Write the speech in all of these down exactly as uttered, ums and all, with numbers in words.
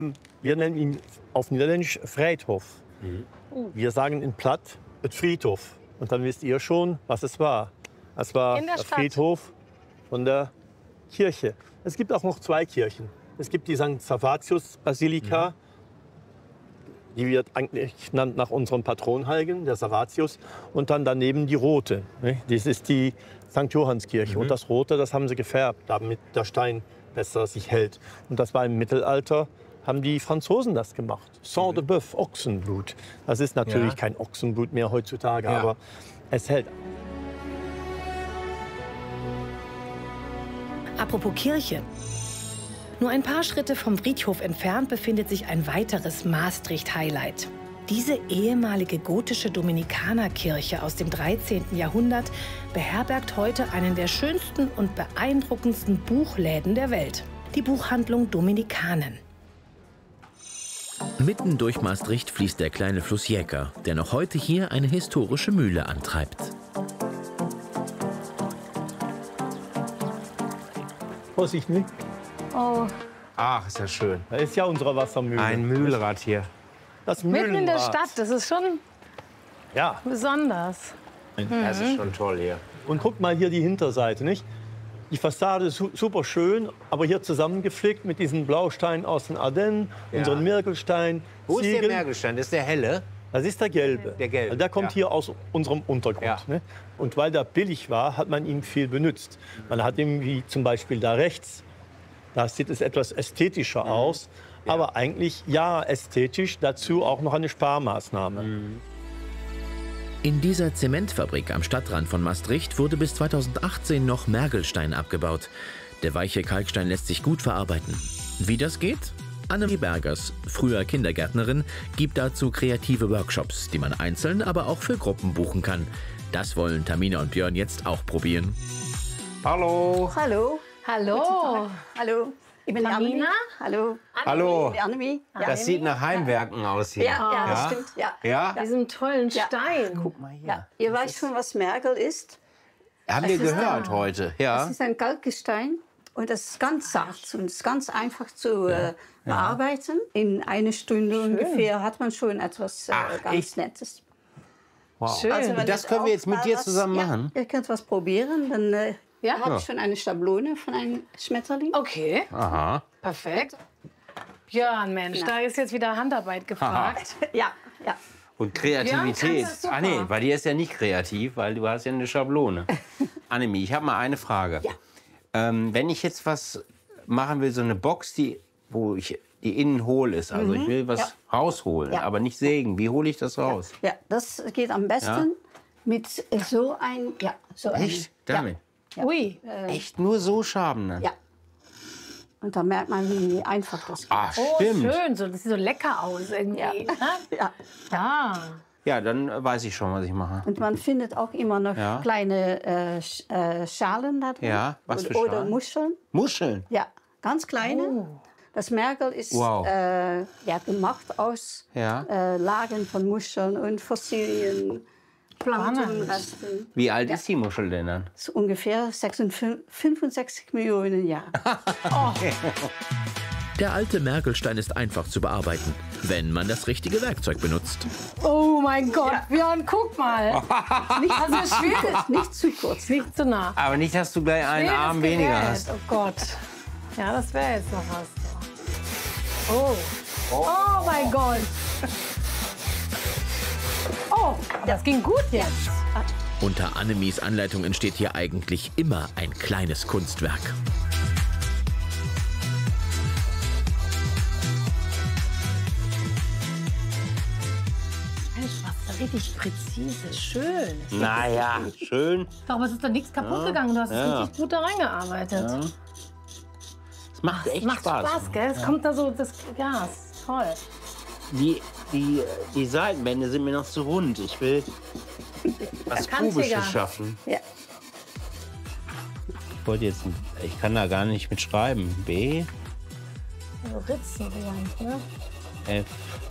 Wir nennen ihn auf Niederländisch Friedhof. Mhm. Wir sagen in Platt het Friedhof. Und dann wisst ihr schon, was es war. Es war In der der Stadt. Friedhof von der Kirche. Es gibt auch noch zwei Kirchen. Es gibt die Sankt Servatius-Basilika. Mhm. Die wird eigentlich genannt nach unserem Patronheiligen, der Servatius. Und dann daneben die rote. Ne? Das ist die Sankt Johannskirche. Mhm. Und das rote, das haben sie gefärbt, damit der Stein besser sich hält. Und das war im Mittelalter, haben die Franzosen das gemacht. Sang de Bœuf, Ochsenblut. Das ist natürlich Ja. kein Ochsenblut mehr heutzutage, Ja. aber es hält. Apropos Kirche. Nur ein paar Schritte vom Friedhof entfernt befindet sich ein weiteres Maastricht-Highlight. Diese ehemalige gotische Dominikanerkirche aus dem dreizehnten Jahrhundert beherbergt heute einen der schönsten und beeindruckendsten Buchläden der Welt. Die Buchhandlung Dominikanen. Mitten durch Maastricht fließt der kleine Fluss Jäcker, der noch heute hier eine historische Mühle antreibt. Vorsicht, nicht? Oh, Ach, ist ja schön. Da ist ja unsere Wassermühle. Ein Mühlrad hier. Das mitten in der Mühlenrad. Stadt, das ist schon Ja, besonders. Das ist schon toll hier. und guck mal hier die Hinterseite, nicht? Die Fassade ist su super schön, aber hier zusammengeflickt mit diesen Blausteinen aus den Ardennen, Ja. unseren Mergelstein. Wo ist der Ziegeln. Mergelstein? Das ist der helle? Das ist der gelbe. Der gelbe, Der kommt ja. hier aus unserem Untergrund. Ja. Ne? Und weil der billig war, hat man ihn viel benutzt. Man hat ihn wie zum Beispiel da rechts, da sieht es etwas ästhetischer Mhm. aus. Aber eigentlich, ja, ästhetisch, dazu auch noch eine Sparmaßnahme. Mhm. In dieser Zementfabrik am Stadtrand von Maastricht wurde bis zweitausendachtzehn noch Mergelstein abgebaut. Der weiche Kalkstein lässt sich gut verarbeiten. Wie das geht? Annemie Bergers, früher Kindergärtnerin, gibt dazu kreative Workshops, die man einzeln, aber auch für Gruppen buchen kann. Das wollen Tamina und Björn jetzt auch probieren. Hallo. Hallo. Hallo. Hallo. Ich bin die Tamina? Annemie. Hallo. Hallo. Die Annemie. Ja. Das sieht nach Heimwerken aus hier. Ja, ja, das stimmt. Ja. Ja? Diesen tollen Ja. Stein. Guck mal hier. Ja. Ihr weißt schon, was Mergel ist. Haben wir Es ist gehört heute. Es Ja. ist ein Kalkgestein und das ist ganz sacht und es ist ganz einfach zu äh, bearbeiten. In einer Stunde ungefähr hat man schon etwas äh, Ach, ganz echt? Nettes. Wow. Schön. Also, wenn Und das ihr können wir auch jetzt mit mal dir was- zusammen ja, machen? Ihr könnt was probieren, dann äh, Ja? habe Ja. ich schon eine Schablone von einem Schmetterling. Okay, Aha. perfekt. Björn, Mensch, Ja. da ist jetzt wieder Handarbeit gefragt. Ja, ja. Und Ja, Kreativität. kannst du super. Ah nee, bei dir ist ja nicht kreativ, weil du hast ja eine Schablone. Annemie, ich habe mal eine Frage. Ja. Ähm, wenn ich jetzt was machen will, so eine Box, die, wo ich die innen hohl ist, also ich will was Ja. rausholen, Ja. aber nicht sägen. Wie hole ich das raus? Ja, das geht am besten mit so ein, ja, so ein. Echt? Damit? Ui, Echt nur so schaben dann? Ja. Und da merkt man, wie einfach das geht. Ah, oh, stimmt. schön, so, das sieht so lecker aus irgendwie. Ja. Ne? Ja. Ja. Ja, dann äh, weiß ich schon, was ich mache. Und man findet auch immer noch Ja. kleine äh, Sch- äh, Schalen da drin. Ja, was für oder, oder Schalen? Muscheln. Muscheln. Ja, ganz kleine. Oh. Das Mergel ist Wow. äh, ja, gemacht aus Ja. äh, Lagen von Muscheln und Fossilien, Planktonresten. Wie alt ist die Muschel denn dann? Das ist ungefähr sechsundfünfzig fünfundsechzig Millionen Jahre. Der alte Mergelstein ist einfach zu bearbeiten, wenn man das richtige Werkzeug benutzt. Oh mein Gott, Björn, guck mal. Nicht, Also schweres, nicht zu kurz. nicht zu nah. Aber nicht, dass du gleich einen Schweres Arm weniger Gerät. hast. Oh Gott. Ja, das wäre jetzt noch was. Oh. Oh mein Gott. Oh, das ging gut jetzt. Unter Annemies Anleitung entsteht hier eigentlich immer ein kleines Kunstwerk. Mensch, was richtig präzise, schön. Naja, schön. Doch, aber es ist doch nichts kaputt gegangen. Du hast Ja. richtig gut da reingearbeitet. Es macht echt Macht Spaß. Spaß, gell? Es kommt da so, das, ja, es ist toll. Die, die, die Seitenwände sind mir noch zu rund. Ich will was Kantiger. Kubisches schaffen. Ja. Ich wollte jetzt, ich kann da gar nicht mit schreiben. B, So Ritzen vielleicht, ne? F.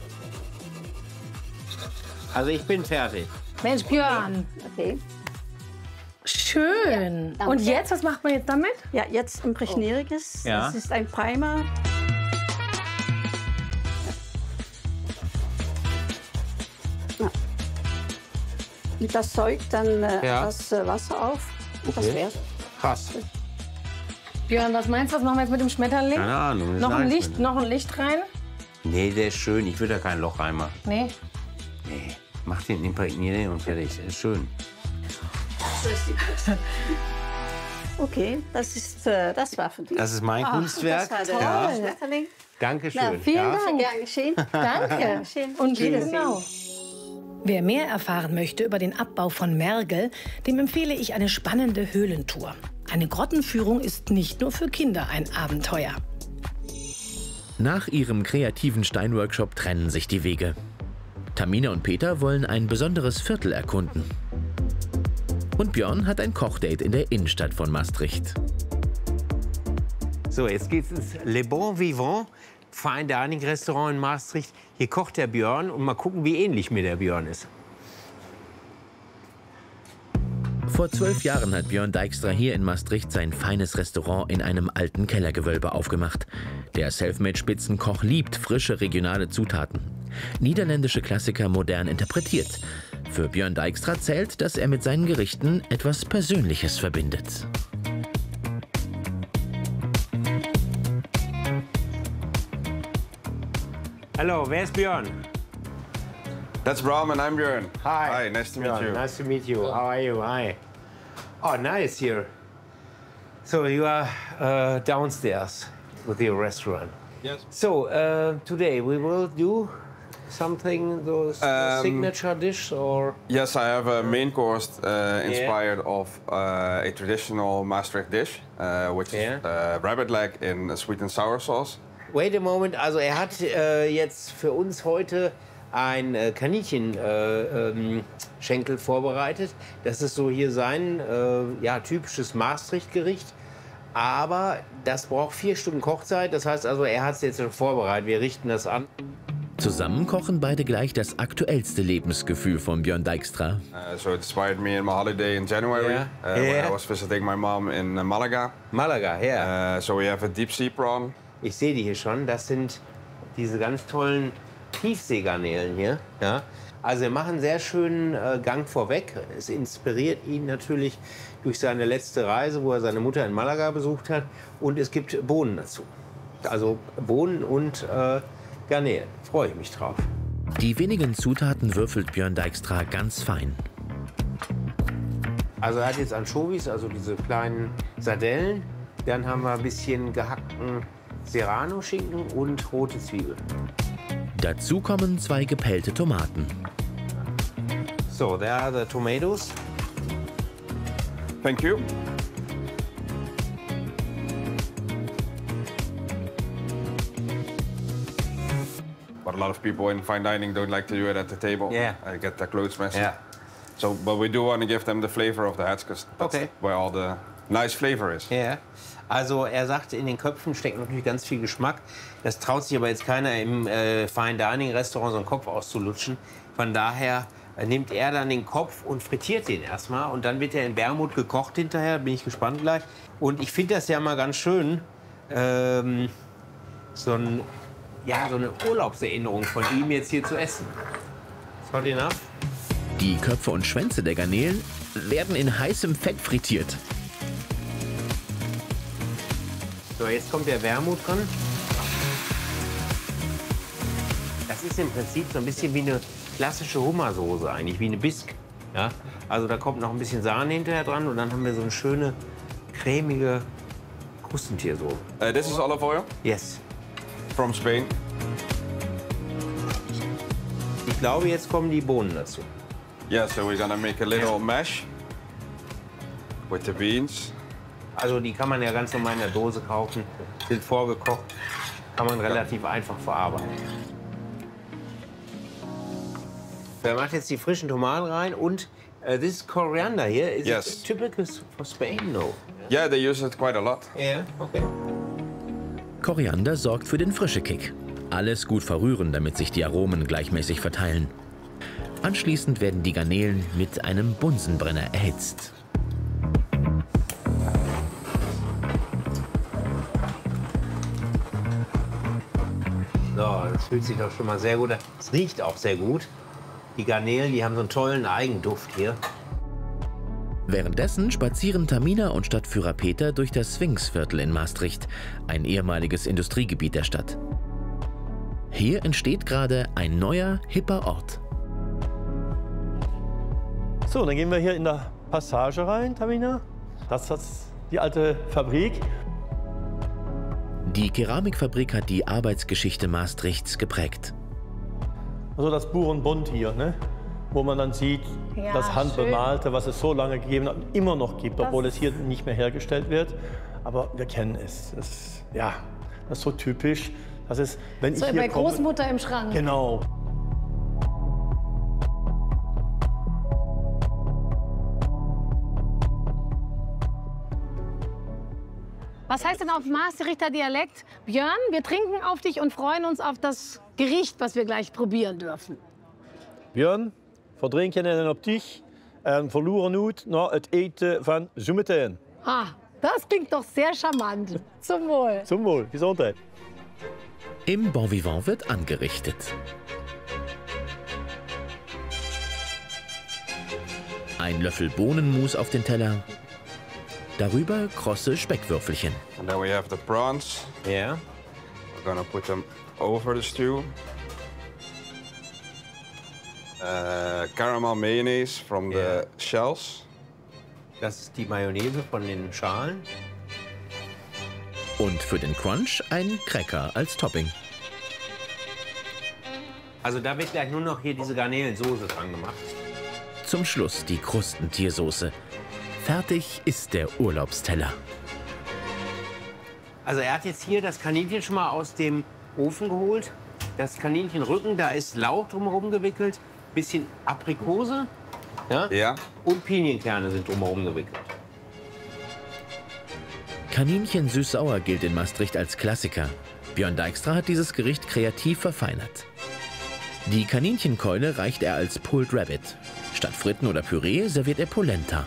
Also ich bin fertig. Mensch, Björn, Okay. schön. danke. Und jetzt, was macht man jetzt damit? Ja, jetzt imprägniere ich es. Ja. Das ist ein Primer. Und das saugt dann äh, Ja. das äh, Wasser auf. Und das Okay. wär's. Krass. Björn, was meinst du, was machen wir jetzt mit dem Schmetterling? Keine Ahnung. das Noch ein weiß Licht, man nicht. noch ein Licht rein? Nee, der ist schön. Ich würde da kein Loch reinmachen. Nee. Nee. Mach den, imprägnier den und fertig. Der ist schön. Okay, das, ist, äh, das war für dich. Das ist mein Ah, Kunstwerk. Das war der Ja. Schmetterling. Dankeschön. Na, vielen ja. Dank. Gern geschehen. Danke. Schön. Und Wiedersehen. genau. Wer mehr erfahren möchte über den Abbau von Mergel, dem empfehle ich eine spannende Höhlentour. Eine Grottenführung ist nicht nur für Kinder ein Abenteuer. Nach ihrem kreativen Steinworkshop trennen sich die Wege. Tamina und Peter wollen ein besonderes Viertel erkunden. Und Björn hat ein Kochdate in der Innenstadt von Maastricht. So, jetzt geht's ins Le Bon Vivant, Fine Dining Restaurant in Maastricht. Hier kocht der Björn und mal gucken, wie ähnlich mir der Björn ist. Vor zwölf Jahren hat Björn Dijkstra hier in Maastricht sein feines Restaurant in einem alten Kellergewölbe aufgemacht. Der Selfmade-Spitzenkoch liebt frische regionale Zutaten. Niederländische Klassiker modern interpretiert. Für Björn Dijkstra zählt, dass er mit seinen Gerichten etwas Persönliches verbindet. Hallo, wer ist Björn? That's Bram and I'm Björn. Hi. Hi, nice to meet Björn, you. Nice to meet you. How are you? Hi. Oh, nice here. So you are uh, downstairs with your restaurant. Yes. So uh, today we will do something, those Um, signature dish or Yes, I have a main course uh, inspired of uh, a traditional Maastricht dish, uh, which Yeah. is uh, rabbit leg in a sweet and sour sauce. Wait a moment, also er hat äh, jetzt für uns heute ein äh, Kaninchenschenkel äh, ähm, vorbereitet. Das ist so hier sein äh, ja, typisches Maastricht-Gericht. Aber das braucht vier Stunden Kochzeit. Das heißt also, er hat es jetzt schon vorbereitet. Wir richten das an. Zusammen kochen beide gleich das aktuellste Lebensgefühl von Björn Dijkstra. Uh, so it inspired me in my holiday in January Yeah. uh, when Yeah. I was visiting my mom in uh, Malaga. Malaga, her. Uh, so we have a deep sea prawn. Ich sehe die hier schon. Das sind diese ganz tollen Tiefseegarnelen hier. Ja? Also wir machen einen sehr schönen äh, Gang vorweg. Es inspiriert ihn natürlich durch seine letzte Reise, wo er seine Mutter in Malaga besucht hat. Und es gibt Bohnen dazu. Also Bohnen und äh, Garnelen. Freue ich mich drauf. Die wenigen Zutaten würfelt Björn Dijkstra ganz fein. Also er hat jetzt Anchovies, also diese kleinen Sardellen. Dann haben wir ein bisschen gehackten Serrano-Schinken und rote Zwiebeln. Dazu kommen zwei gepellte Tomaten. So, there are the tomatoes. Thank you. But a lot of people in fine dining don't like to do it at the table. Yeah. I get their clothes messy. Ja. So, but we do want to give them the flavor of the hats, because that's Okay. where all the nice flavor is. Ja. Also er sagt, in den Köpfen steckt natürlich ganz viel Geschmack. Das traut sich aber jetzt keiner im äh, Fine Dining Restaurant so einen Kopf auszulutschen. Von daher äh, nimmt er dann den Kopf und frittiert den erstmal. Und dann wird er in Wermut gekocht hinterher. Bin ich gespannt gleich. Und ich finde das ja mal ganz schön, ähm, so, ein, ja, so eine Urlaubserinnerung von ihm jetzt hier zu essen. Ist hot enough? Die Köpfe und Schwänze der Garnelen werden in heißem Fett frittiert. So, jetzt kommt der Wermut dran. Das ist im Prinzip so ein bisschen wie eine klassische Hummersoße eigentlich, wie eine Bisque. Ja? Also da kommt noch ein bisschen Sahne hinterher dran und dann haben wir so eine schöne, cremige Krustentiersoße. Uh, this is olive oil Yes. from Spain. Ich glaube, jetzt kommen die Bohnen dazu. Yeah, so we're gonna make a little mash with the beans. Also die kann man ja ganz normal in der Dose kaufen, sind vorgekocht, kann man relativ einfach verarbeiten. Wer macht jetzt die frischen Tomaten rein und uh, this coriander here, is Yes. it typical for Spain? No. Yeah, they use it quite a lot. Ja, okay. Koriander sorgt für den frischen Kick. Alles gut verrühren, damit sich die Aromen gleichmäßig verteilen. Anschließend werden die Garnelen mit einem Bunsenbrenner erhitzt. So, das fühlt sich doch schon mal sehr gut an. Es riecht auch sehr gut. Die Garnelen, die haben so einen tollen Eigenduft hier. Währenddessen spazieren Tamina und Stadtführer Peter durch das Sphinxviertel in Maastricht, ein ehemaliges Industriegebiet der Stadt. Hier entsteht gerade ein neuer, hipper Ort. So, dann gehen wir hier in der Passage rein, Tamina. Das ist die alte Fabrik. Die Keramikfabrik hat die Arbeitsgeschichte Maastrichts geprägt. Also das Burenbund hier, ne? Wo man dann sieht, Ja, das Handbemalte, was es so lange gegeben hat und immer noch gibt, obwohl es hier nicht mehr hergestellt wird. Aber wir kennen es. Das ist, ja, das ist so typisch. Das ist, wenn So ich hier bei komme, Großmutter im Schrank. Genau. Was heißt denn auf Maastrichter Dialekt? Björn, wir trinken auf dich und freuen uns auf das Gericht, was wir gleich probieren dürfen. Björn, wir drinken en op dich en verloren uit naar het eten van zometeen. Ah, das klingt doch sehr charmant. Zum Wohl. Zum Wohl, Gesundheit. Im Bon Vivant wird angerichtet. Ein Löffel Bohnenmus auf den Teller. Darüber krosse Speckwürfelchen. And then we have the prawns. Ja. We're gonna put them over the stew. Uh, caramel mayonnaise from Yeah. the shells. Das ist die Mayonnaise von den Schalen. Und für den Crunch ein Cracker als Topping. Also da wird gleich nur noch hier diese Garnelensoße dran gemacht. Zum Schluss die Krustentiersoße. Fertig ist der Urlaubsteller. Also er hat jetzt hier das Kaninchen schon mal aus dem Ofen geholt. Das Kaninchenrücken, da ist Lauch drumherum gewickelt, bisschen Aprikose, ja? Ja. Und Pinienkerne sind drumherum gewickelt. Kaninchen süß-sauer gilt in Maastricht als Klassiker. Björn Dijkstra hat dieses Gericht kreativ verfeinert. Die Kaninchenkeule reicht er als Pulled Rabbit. Statt Fritten oder Püree serviert er Polenta.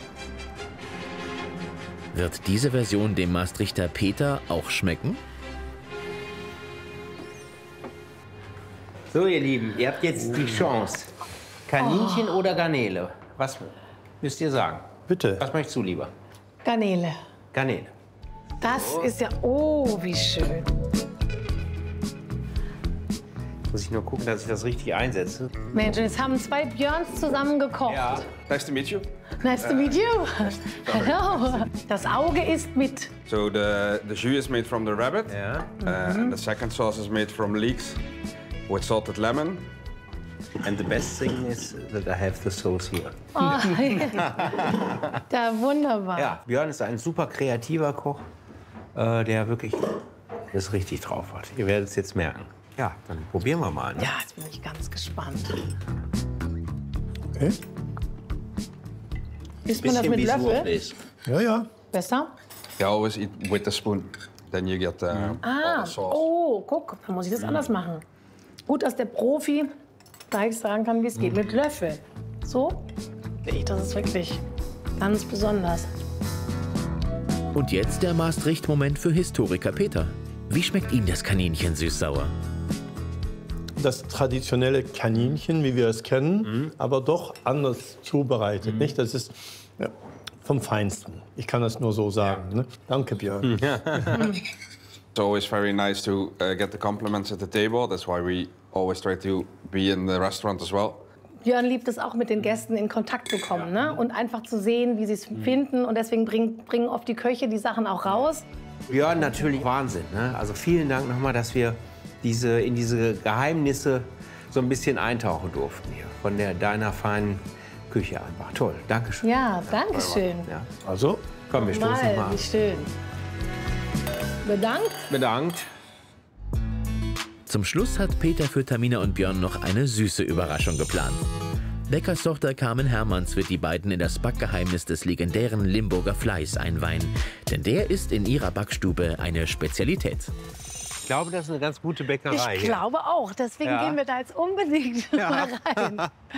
Wird diese Version dem Maastrichter Peter auch schmecken? So, ihr Lieben, ihr habt jetzt die Chance. Kaninchen oder Garnele? Was müsst ihr sagen? Bitte. Was möchtest du lieber? Garnele. Garnele. Das ist ja... Oh, wie schön. Muss ich nur gucken, dass ich das richtig einsetze. Mensch, jetzt haben zwei Björns zusammen gekocht. Ja. Nice to meet you. Nice to meet you. Hallo. Das Auge ist mit. So the, the jus is made from the rabbit. Ja. Uh, and the second sauce is made from leeks with salted lemon. And the best thing is that I have the sauce here. Oh, da wunderbar. Ja, Björn ist ein super kreativer Koch, äh, der wirklich das richtig drauf hat. Ihr werdet es jetzt merken. Ja, dann probieren wir mal. Ne? Ja, jetzt bin ich ganz gespannt. Okay. Isst man das mit Löffel? Ja, ja. Besser? You always eat with the spoon. Then you get uh, all Ah, the sauce. oh, guck, dann muss ich das anders machen. Gut, dass der Profi gleich sagen kann, wie es geht. Mit Löffel. So? Nee, das ist wirklich ganz besonders. Und jetzt der Maastricht-Moment für Historiker Peter. Wie schmeckt Ihnen das Kaninchen süß-sauer? Das traditionelle Kaninchen, wie wir es kennen, mhm. aber doch anders zubereitet. Mhm. Nicht? Das ist ja, vom Feinsten. Ich kann das nur so sagen. Ja. Ne? Danke, Björn. Ja. It's always very nice to uh, get the compliments at the table. That's why we always try to be in the restaurant as well. Björn liebt es auch, mit den Gästen in Kontakt zu kommen, ne? Und einfach zu sehen, wie sie es mhm. finden. Und deswegen bringen, bringen oft die Köche die Sachen auch raus. Björn, natürlich Wahnsinn. Ne? Also vielen Dank nochmal, dass wir diese, in diese Geheimnisse so ein bisschen eintauchen durften hier. Von der deiner feinen Küche einfach. Toll, Dankeschön. Ja, danke schön. Ja. Also, komm, wir stoßen mal, mal an. Wie schön. Bedankt. Bedankt. Zum Schluss hat Peter für Tamina und Björn noch eine süße Überraschung geplant. Bäckerstochter Carmen Hermanns wird die beiden in das Backgeheimnis des legendären Limburger Fleiß einweihen. Denn der ist in ihrer Backstube eine Spezialität. Ich glaube, das ist eine ganz gute Bäckerei. Ich hier. glaube auch. Deswegen Ja. gehen wir da jetzt unbedingt Ja. mal rein.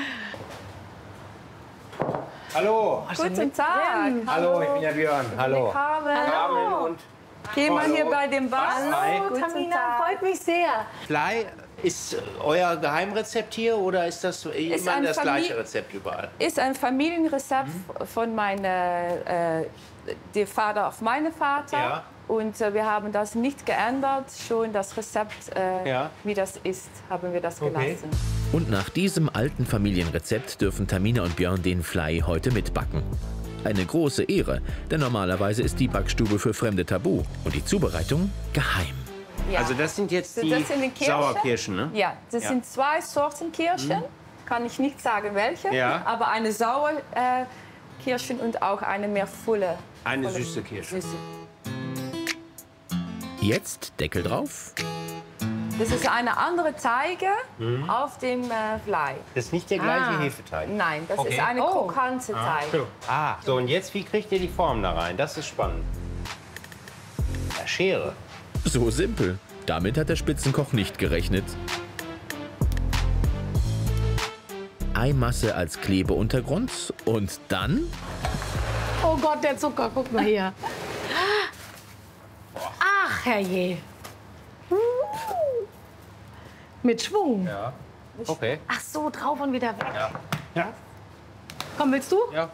Hallo. Guten Tag. Hallo, ich bin der Björn. Hallo. Carmen. Carmen und Geh mal Hallo. hier bei dem Bas. Hi. Hallo, Guten Tamina, Tag. freut mich sehr. Fly Ist euer Geheimrezept hier oder ist das Ist immer ein das Famili- gleiche Rezept überall? Ist ein Familienrezept mhm. von meinem äh, der Vater auf meinen Vater. Ja. Und äh, wir haben das nicht geändert. Schon das Rezept, äh, Ja. wie das ist, haben wir das Okay. gelassen. Und nach diesem alten Familienrezept dürfen Tamina und Björn den Fly heute mitbacken. Eine große Ehre, denn normalerweise ist die Backstube für Fremde tabu und die Zubereitung geheim. Ja. Also das sind jetzt Das die sind die Kirschen. Sauerkirschen, ne? Ja, das Ja. sind zwei Sorten Kirschen. Kann ich nicht sagen welche, Ja. aber eine saure äh, Kirschen und auch eine mehr volle. Eine volle süße Kirsche. Süße. Jetzt Deckel drauf. Das ist eine andere Teige auf dem äh, Fly. Das ist nicht der gleiche Ah. Hefeteig. Nein, das Okay. ist eine Oh. krokante Teig. Ah, so und jetzt, wie kriegt ihr die Form da rein? Das ist spannend. Ja, Schere. So simpel. Damit hat der Spitzenkoch nicht gerechnet. Eimasse als Klebeuntergrund und dann Oh Gott, der Zucker, guck mal hier. Ach, herrje. Mit Schwung. Ja. Okay. Ach so, drauf und wieder weg. Ja. Ja. Komm, willst du? Ja.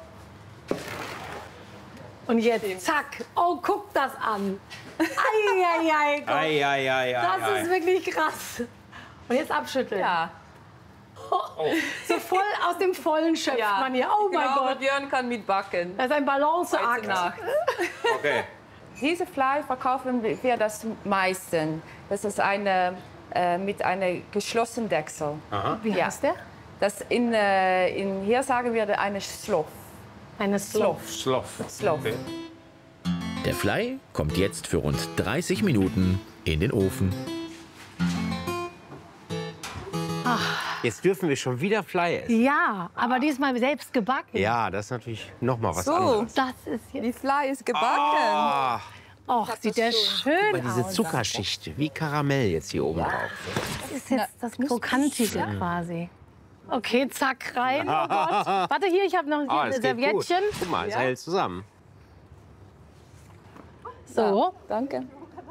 Und jetzt, zack. Oh, guck das an. Eieiei, Gott. Ei, ei, ei, ei, Das ei. ist wirklich krass. Und jetzt abschütteln. Ja. So voll aus dem Vollen schöpft Ja. man hier. Oh ich mein glaube, Gott. Björn kann mitbacken. Das ist ein Heute Balanceakt. Nacht. Okay. Diese Fly verkaufen wir das meisten. Das ist eine äh, mit einem geschlossenen Deckel. Wie Ja. heißt der? Das in, äh, in hier sagen wir eine Slof. Eine Slow. Sloff. Slof. Okay. der Fly kommt jetzt für rund dreißig Minuten in den Ofen. Jetzt dürfen wir schon wieder Fly essen. Ja, aber diesmal selbst gebacken. Ja, das ist natürlich noch mal was So. anderes. Das ist jetzt. Die Fly ist gebacken. Ah, Och, sieht der schön aber diese aus. Zuckerschicht, wie Karamell jetzt hier oben drauf. Das ist jetzt das Krokantige quasi. Okay, zack, rein. Oh Gott. Warte, hier, ich habe noch hier Ah, ein das geht gut. Serviettchen. Guck mal, es hält zusammen. So. Danke.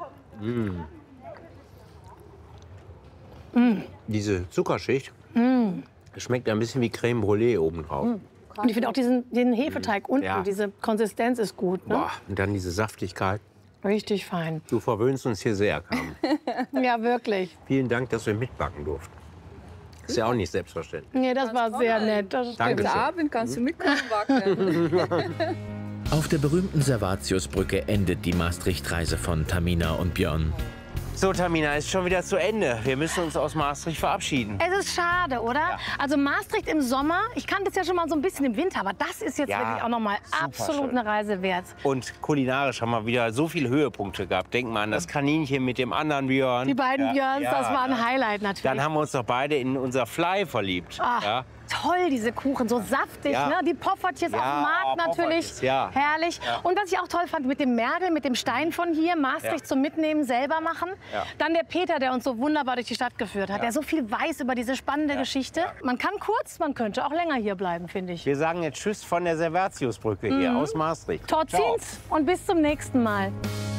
Diese Zuckerschicht schmeckt ein bisschen wie Creme Brûlée oben drauf. Und ich finde auch diesen, den Hefeteig unten, Ja. diese Konsistenz ist gut. Ne? Boah, und dann diese Saftigkeit. Richtig fein. Du verwöhnst uns hier sehr, Carmen. Ja, wirklich. Vielen Dank, dass wir mitbacken durften. Ist ja auch nicht selbstverständlich. Nee, das war sehr nett. Das Danke Heute schön. Abend kannst du mitkommen backen. Auf der berühmten Servatiusbrücke endet die Maastricht-Reise von Tamina und Björn. So, Tamina, ist schon wieder zu Ende. Wir müssen uns aus Maastricht verabschieden. Es ist schade, oder? Also Maastricht im Sommer, ich kannte es ja schon mal so ein bisschen im Winter, aber das ist jetzt Ja, wirklich auch noch mal super absolut schön. eine Reise wert. Und kulinarisch haben wir wieder so viele Höhepunkte gehabt. Denk mal an das Kaninchen mit dem anderen Björn. Die beiden Ja, Björns, ja, das war ein ja. Highlight natürlich. Dann haben wir uns doch beide in unser Fly verliebt. Ah, Ja? Toll, diese Kuchen, so saftig, Ja. ne? Die Poffertjes Ja, auf dem Markt oh, natürlich, Poffertjes, ja. herrlich. Und was ich auch toll fand, mit dem Mergel, mit dem Stein von hier, Maastricht Ja. zum Mitnehmen, selber machen. Ja. Dann der Peter, der uns so wunderbar durch die Stadt geführt hat, Ja. der so viel weiß über diese spannende Geschichte. Man kann kurz, man könnte auch länger hier bleiben, finde ich. Wir sagen jetzt Tschüss von der Servatiusbrücke hier aus Maastricht. Tot Ciao. ziens und bis zum nächsten Mal.